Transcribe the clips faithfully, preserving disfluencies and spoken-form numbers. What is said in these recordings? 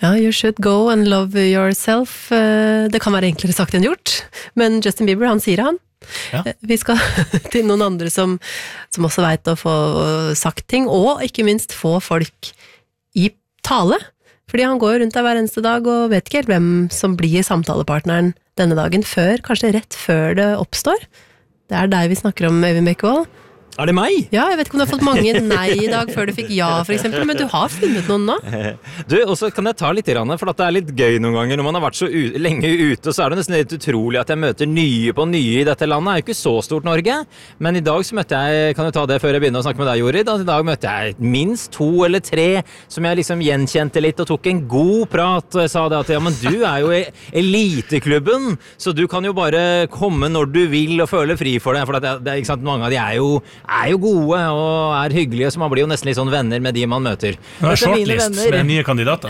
Ja, you should go and love yourself. Det kan være enklere sagt enn gjort, men Justin Bieber, han sier han. Ja. Vi skal til noen andre som, som også vet å få sagt ting, og ikke minst få folk i tale. Fordi han går rundt der hver eneste dag og vet ikke helt hvem som blir samtalepartneren denne dagen før, kanskje rett før det oppstår. Det er deg vi snakker om, Øyvind Bekkevold. Er det meg? Ja, jeg vet ikke om du har fått mange nei i dag før du fikk ja, for eksempel, men du har funnet noen nå. Du, og så kan jeg ta litt grann, for det er litt gøy noen ganger. Når man har vært så u- lenge ute, så er det nesten litt utrolig at jeg møter nye på nye i dette landet. Det er jo ikke så stort Norge, men i dag så møtte jeg, kan du ta det før jeg begynner å snakke med deg, Jorid, at i dag møtte jeg minst to eller tre som jeg liksom gjenkjente litt og tok en god prat, og jeg sa det at ja, men du er jo i eliteklubben, så du kan jo bare komme når du vil og føle fri for det, for det, det, ikke sant, mange av de er jo, er jo gode og er hyggelige, så man blir jo nesten litt sånn venner med de man møter. Det er shortlist med nye kandidater.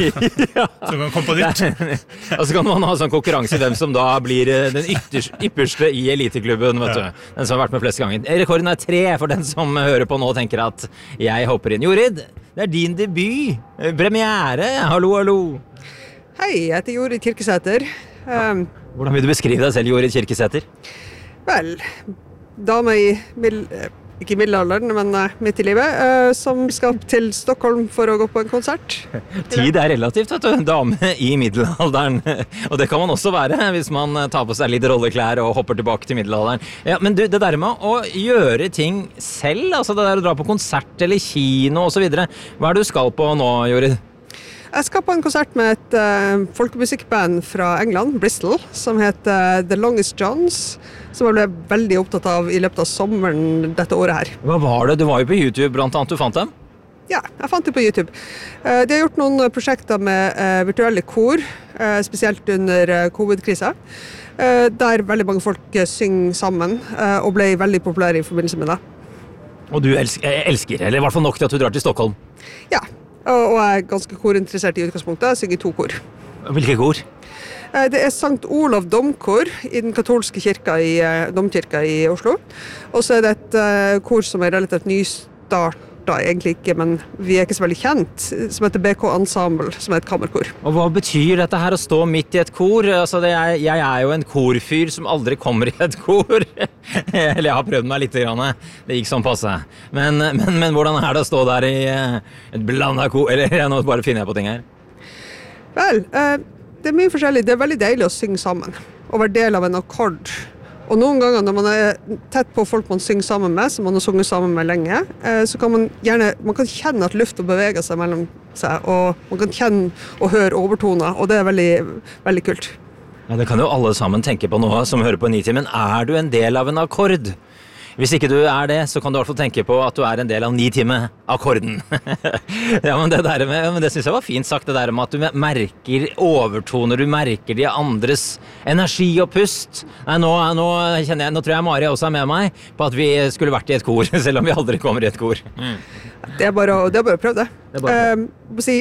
Ja. Så kan man komme på nytt. Og så kan man ha sånn konkurranse hvem som da blir den ytters, ypperste i eliteklubben, vet ja. du. Den som har vært med flest ganger. Rekorden er tre for den som hører på nå og tenker at jeg hopper inn. Jorid, det er din debut. Premiere. Hallo, hallo. Hei, jeg heter Jorid Kirkesæter. Um, Hvordan vil du beskrive deg selv, Jorid Kirkesæter? Vel, dame i middel, ikke i middelalderen, men midt i livet, uh, som skal til Stockholm for å gå på en konsert. Tid er relativt, vet du. Dame i middelalderen. Og det kan man også være hvis man tar på seg litt rolleklær og hopper tilbake til middelalderen. Ja, men du, det der med å gjøre ting selv, altså det der å dra på konsert eller kino og så videre, hva er det du skal på nå, Jorid? Jeg skal på en konsert med et uh, folkemusikkband fra England, Bristol, som heter uh, The Longest Johns, som jeg ble veldig opptatt av i løpet av sommeren dette året her. Hva var det? Du var jo på YouTube blant annet, du fant dem? Ja, jeg fant det på YouTube. Uh, de har gjort noen prosjekter med uh, virtuelle kor, uh, spesielt under uh, covid-krisa, uh, der veldig mange folk uh, synger sammen, uh, og ble veldig populære i forbindelse med det. Og du elsker, elsker, eller i hvert fall nok til at du drar til Stockholm? Ja. Og jeg er ganske korinteressert i utgangspunktet. Jeg synger to kor. Hvilke kor? Det er Sankt Olav Domkor i den katolske kirka i Domkirka i Oslo. Og så er det et uh, kor som er relativt nystarta, egentlig ikke, men vi er ikke så veldig kjent, som heter B K Ensemble, som er et kammerkor. Og hva betyr dette her å stå midt i et kor? Altså, det er, jeg er jo en korfyr som aldri kommer i et kor. Eller jeg har prøvd meg litt grann. Det gikk sånn passe. Men, men, men hvordan er det å stå der i uh, et blandet kor? Eller nå bare finner jeg på ting her. Vel, uh, det er mye forskjellig. Det er veldig deilig å synge sammen og være del av en akkord. Og noen ganger når man er tett på folk man synger sammen med, som man har sunget sammen med lenge, uh, så kan man gjerne, man kan kjenne at luften beveger seg mellom seg, og man kan kjenne og høre overtoner, og det er veldig, veldig kult. Ja, det kan jo alle sammen tenke på nå som hører på Nitimen. Er du en del av en akkord? Hvis ikke du er det, så kan du i hvert fall tenke på at du er en del av Nitime-akkorden. Ja, men det der med, men det synes jeg var fint sagt, det der med at du merker overtoner, du merker de andres energi og pust. Nei, nå, nå kjenner jeg, nå tror jeg Mari også er med meg på at vi skulle vært i et kor, selv om vi aldri kommer i et kor. Mm. Det er bare å, det er bare å prøve det. Det er bare å prøve. Uh, si,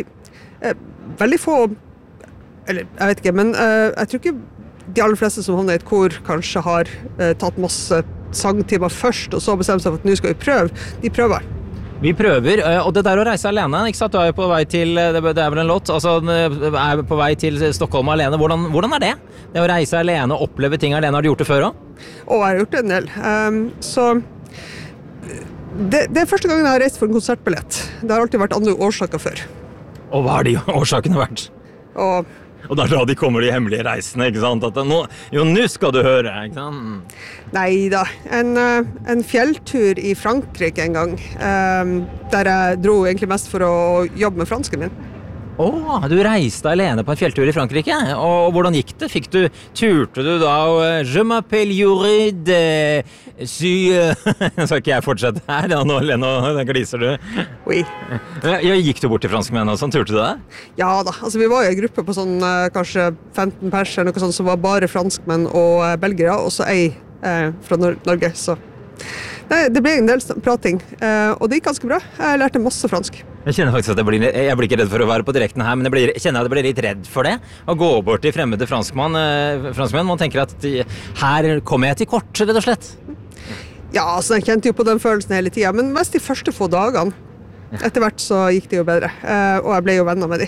uh, veldig få, eller jeg vet ikke, men uh, jeg tror ikke de aller fleste som havner i et kor kanskje har uh, tatt masse sangtimer først, og så bestemmer seg for at nå skal vi prøve. De prøver. Vi prøver, og det der å reise alene, ikke sant? Du er jo på vei til, det er vel en låt, altså er på vei til Stockholm alene. Hvordan, hvordan er det? Det å reise alene og oppleve ting alene, har du gjort det før også? Og jeg har gjort det en del. Um, så det, det er første gangen jeg har reist for en konsertbillett. Det har alltid vært andre årsaker før. Og hva har de årsakene vært? Og Og det er da de kommer de hemmelige reisene, ikke sant? At nå, jo, nå skal du høre, ikke sant? Neida, en, en fjelltur i Frankrike en gang, um, der jeg dro egentlig mest for å jobbe med fransken min. Åh, du reiste alene på en fjelltur i Frankrike, og hvordan gikk det? Fikk du, turte du da, og je m'appelle Jorid, sy... Så ikke jeg fortsette her, ja, nå, nå gliser du. Oui. Ja, gikk du bort til franskmenn og sånn, turte du det? Ja da, altså vi var jo i en gruppe på sånn kanskje femten pers, eller noe sånt, som var bare franskmenn og belgere, og så ei eh, fra Nor- Norge, så... Nei, det ble en del prating, eh, og det gikk ganske bra. Jeg lærte masse fransk. Jeg kjenner faktisk at jeg blir, jeg blir ikke redd for å være på direkten her, men jeg, blir, jeg kjenner at jeg blir litt redd for det. Å gå bort til fremmede franskmann, eh, franskmenn, man tenker at her kommer jeg til kort, rett og slett. Ja, altså jeg kjente jo på den følelsen hele tiden, men mest de første få dagene. Etter hvert så gikk det jo bedre, eh, og jeg ble jo venner med de.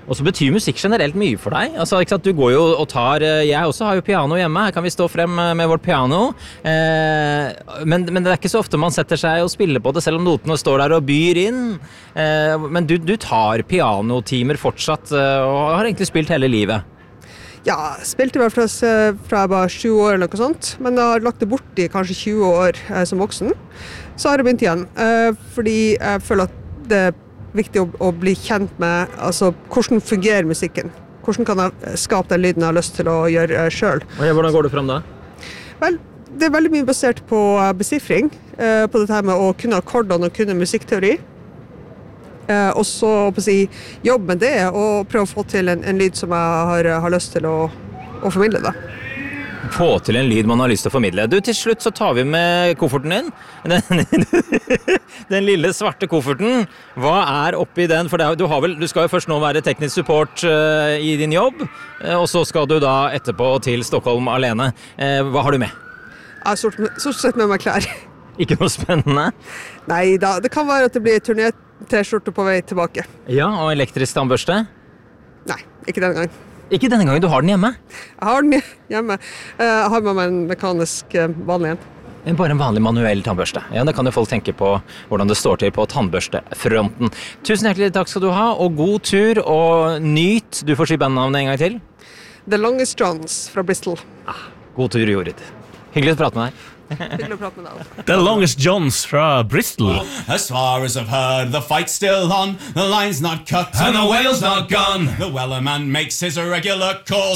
Og så betyr musikk generelt mye for deg. Altså, ikke sant? Du går jo og tar Jeg også har jo piano hjemme. Her kan vi stå frem med vårt piano. Eh, men, men det er ikke så ofte man setter seg og spiller på det, selv om notene står der og byr inn. Eh, men du, du tar pianotimer fortsatt, og har egentlig spilt hele livet. Ja, spilte vel fra, fra jeg var sju år eller noe sånt, men jeg har lagt det bort i kanskje tjue år eh, som voksen. Så har jeg begynt igjen, eh, fordi jeg føler at det er viktig å, å bli kjent med altså, hvordan fungerer musikken. Hvordan kan jeg skape den lyden jeg har lyst til å gjøre uh, selv. Hvordan går du frem da? Vel, det er veldig mye basert på uh, besiffring, uh, på dette med å kunne akkordene og kunne musikkteori. Uh, og så på å si, jobbe med det og prøve å få til en, en lyd som jeg har, har lyst til å, å formidle det. Få til en lyd man har lyst til å formidle. Du, til slutt så tar vi med kofferten din. Den, den lille svarte kofferten. Hva er oppi den? For det, du, har vel, du skal jo først nå være teknisk support uh, i din jobb, uh, og så skal du da etterpå til Stockholm alene. Uh, hva har du med? Jeg har stort, stort sett med meg klær. Ikke noe spennende? Nei da, det kan være at det blir turné-t-skjorte på vei tilbake. Ja, og elektrisk tannbørste? Nei, ikke denne gangen. Ikke denne gangen, du har den hjemme? Jeg har den hjemme. Jeg har med meg en mekanisk vanlig en. En bare en vanlig manuell tannbørste. Ja, det kan jo folk tenke på hvordan det står til på tannbørstefronten. Tusen hjertelig takk skal du ha, og god tur, og nyt. Du får si bandnavnet en gang til. The Longest Johns fra Bristol. Ah, god tur, Jorid. Hyggelig å prate med deg. The Longest Johns fra Bristol. As far as I've heard, the fight's still on, the line's not cut and the whale's not gone. The Wellerman makes his irregular calls.